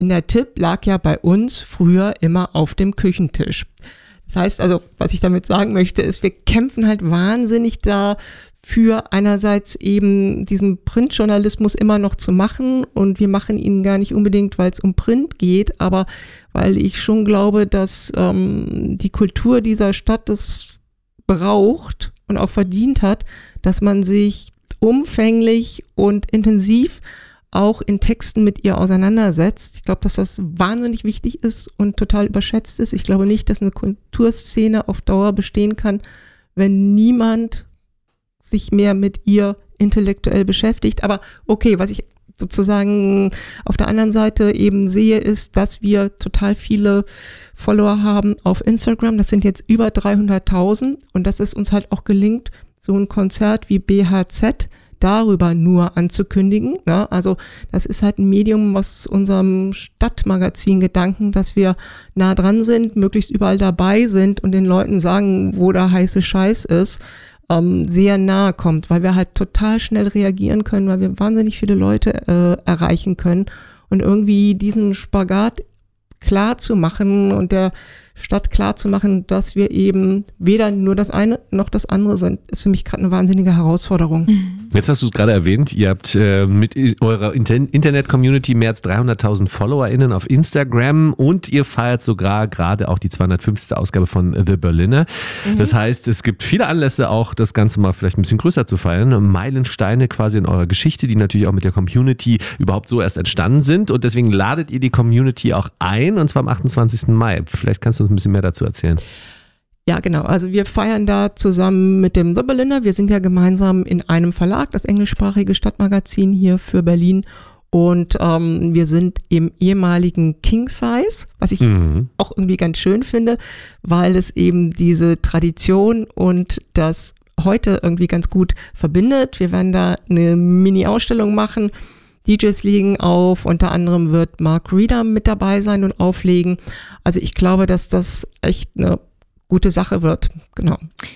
in der Tipp lag ja bei uns früher immer auf dem Küchentisch. Das heißt also, was ich damit sagen möchte, ist, wir kämpfen halt wahnsinnig dafür, einerseits eben diesen Printjournalismus immer noch zu machen, und wir machen ihn gar nicht unbedingt, weil es um Print geht, aber weil ich schon glaube, dass die Kultur dieser Stadt es braucht und auch verdient hat, dass man sich umfänglich und intensiv auch in Texten mit ihr auseinandersetzt. Ich glaube, dass das wahnsinnig wichtig ist und total überschätzt ist. Ich glaube nicht, dass eine Kulturszene auf Dauer bestehen kann, wenn niemand sich mehr mit ihr intellektuell beschäftigt. Aber okay, was ich sozusagen auf der anderen Seite eben sehe, ist, dass wir total viele Follower haben auf Instagram. Das sind jetzt über 300.000, und dass es uns halt auch gelingt, so ein Konzert wie BHZ darüber nur anzukündigen. Ne? Also das ist halt ein Medium, was unserem Stadtmagazin Gedanken, dass wir nah dran sind, möglichst überall dabei sind und den Leuten sagen, wo der heiße Scheiß ist, sehr nahe kommt, weil wir halt total schnell reagieren können, weil wir wahnsinnig viele Leute erreichen können, und irgendwie diesen Spagat klar zu machen und der Stadt klar zu machen, dass wir eben weder nur das eine noch das andere sind, ist für mich gerade eine wahnsinnige Herausforderung. Jetzt hast du es gerade erwähnt, ihr habt mit eurer Internet-Community mehr als 300.000 FollowerInnen auf Instagram, und ihr feiert sogar gerade auch die 250. Ausgabe von The Berliner. Das heißt, es gibt viele Anlässe, auch das Ganze mal vielleicht ein bisschen größer zu feiern. Meilensteine quasi in eurer Geschichte, die natürlich auch mit der Community überhaupt so erst entstanden sind, und deswegen ladet ihr die Community auch ein, und zwar am 28. Mai. Vielleicht kannst du uns ein bisschen mehr dazu erzählen. Ja, genau. Also wir feiern da zusammen mit dem The Berliner. Wir sind ja gemeinsam in einem Verlag, das englischsprachige Stadtmagazin hier für Berlin. Und wir sind im ehemaligen King Size, was ich auch irgendwie ganz schön finde, weil es eben diese Tradition und das heute irgendwie ganz gut verbindet. Wir werden da eine Mini-Ausstellung machen. DJs legen auf, unter anderem wird Mark Reeder mit dabei sein und auflegen. Also ich glaube, dass das echt eine gute Sache wird. Genau.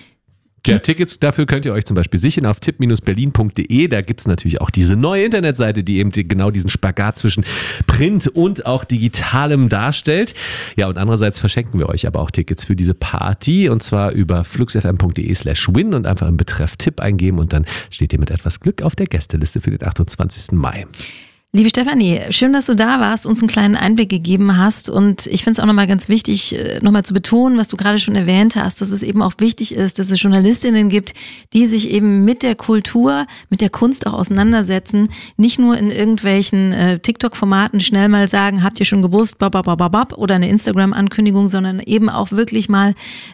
Ja, Tickets dafür könnt ihr euch zum Beispiel sichern auf tipp-berlin.de. Da gibt es natürlich auch diese neue Internetseite, die eben genau diesen Spagat zwischen Print und auch Digitalem darstellt. Ja, und andererseits verschenken wir euch aber auch Tickets für diese Party, und zwar über fluxfm.de/win und einfach im Betreff Tipp eingeben, und dann steht ihr mit etwas Glück auf der Gästeliste für den 28. Mai. Liebe Stefanie, schön, dass du da warst, uns einen kleinen Einblick gegeben hast, und ich finde es auch nochmal ganz wichtig, nochmal zu betonen, was du gerade schon erwähnt hast, dass es eben auch wichtig ist, dass es Journalistinnen gibt, die sich eben mit der Kultur, mit der Kunst auch auseinandersetzen, nicht nur in irgendwelchen TikTok-Formaten schnell mal sagen, habt ihr schon gewusst, bababababab, oder eine Instagram-Ankündigung, sondern eben auch wirklich mal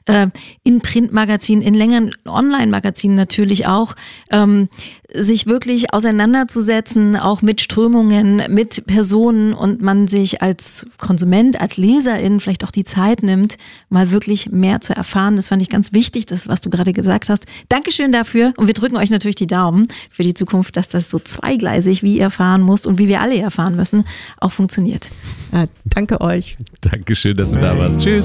in Printmagazinen, in längeren Online-Magazinen natürlich auch, sich wirklich auseinanderzusetzen, auch mit Strömungen, mit Personen, und man sich als Konsument, als Leserin vielleicht auch die Zeit nimmt, mal wirklich mehr zu erfahren. Das fand ich ganz wichtig, das, was du gerade gesagt hast. Dankeschön dafür, und wir drücken euch natürlich die Daumen für die Zukunft, dass das so zweigleisig, wie ihr fahren müsst und wie wir alle erfahren müssen, auch funktioniert. Danke euch. Dankeschön, dass du da warst. Tschüss.